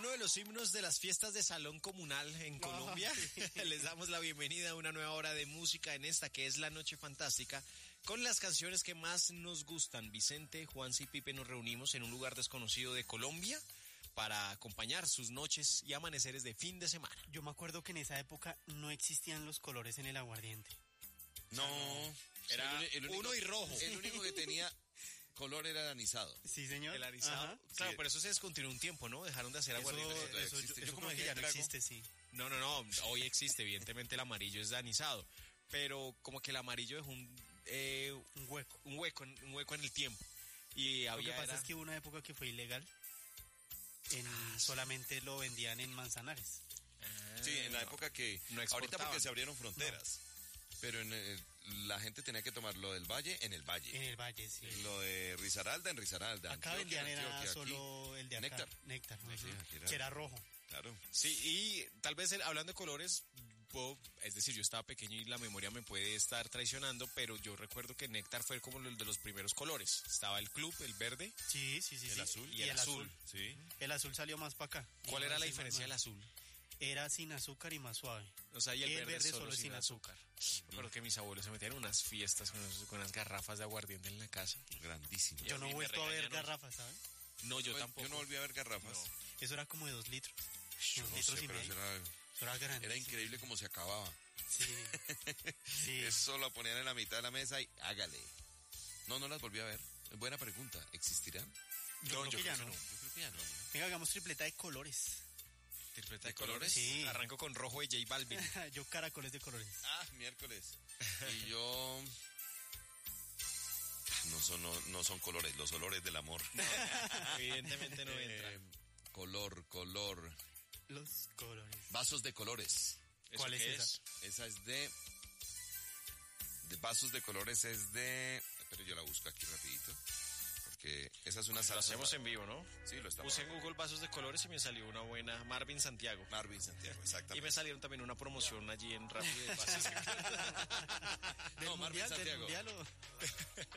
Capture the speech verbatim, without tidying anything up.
uno de los himnos de las fiestas de salón comunal en Colombia. Oh, sí. Les damos la bienvenida a una nueva hora de música en esta que es La Noche Fantástica, con las canciones que más nos gustan. Vicente, Juanse y Pipe nos reunimos en un lugar desconocido de Colombia para acompañar sus noches y amaneceres de fin de semana. Yo me acuerdo que en esa época no existían los colores en el aguardiente. No, o sea, no era el, el único, uno y rojo. El único que tenía color era el anisado. Sí, señor. El anisado. Ajá. Claro, sí. Pero eso se descontinuó un tiempo, ¿no? Dejaron de hacer aguardiente. Eso, eso, eso, yo, yo como que ya no existe, sí. No, no, no. Hoy existe, evidentemente el amarillo es de anisado. Pero como que el amarillo dejó un, eh, un hueco. Un hueco, un hueco en el tiempo. Y había Lo que pasa era... es que hubo una época que fue ilegal. En, ah, solamente lo vendían en Manzanares. Ah, sí, en la época que... No ahorita porque se abrieron fronteras. No. Pero en el, la gente tenía que tomar lo del Valle en el Valle. En el Valle, sí. Lo de Risaralda en Risaralda. Acá vendían era solo el de acá. Néctar. Néctar, ¿no? Sí, era... que era rojo. Claro. Sí, y tal vez hablando de colores, puedo, es decir, yo estaba pequeño y la memoria me puede estar traicionando, pero yo recuerdo que Néctar fue como el de los primeros colores. Estaba el club, el verde. Sí, sí, sí. El sí. azul. Y, y el, el azul. azul. Sí. El azul salió más para acá. ¿Cuál era la diferencia del azul? Era sin azúcar y más suave. O sea, y el, el verde, verde solo, solo sin, sin azúcar. azúcar. Mm. Recuerdo que mis abuelos se metían en unas fiestas con, con unas garrafas de aguardiente en la casa. Grandísimo. Yo no he vuelto a ver garrafas, ¿sabes? No, yo no, tampoco. Yo no volví a ver garrafas. No. Eso era como de dos litros. Yo dos no litros sé, y pero medio. Eso era, eso era grande. Era increíble cómo se acababa. Sí. sí. Eso lo ponían en la mitad de la mesa y hágale. No, no las volví a ver. Buena pregunta. ¿Existirán? Yo, no, creo, yo que creo ya que no. no. Yo creo que ya no. Venga, hagamos tripleta de colores. ¿Tripleta de colores? Sí. Arranco con rojo de J Balvin. Yo caracoles de colores. Ah, miércoles. Y yo... No son, no, no son colores, los olores del amor. No, evidentemente no entra. Eh, color, color. Los colores. Vasos de colores. ¿Cuál es esa? Es? Esa es de... De vasos de colores es de... Pero yo la busco aquí rapidito. Porque esa es una salsa. Lo hacemos en vivo, ¿no? Sí, lo estamos. Puse en Google vasos de colores y me salió una buena Marvin Santiago. Marvin Santiago, exactamente. Y me salieron también una promoción allí en Rappi de vasos. No, Marvin mundial, Santiago. Mundial, o...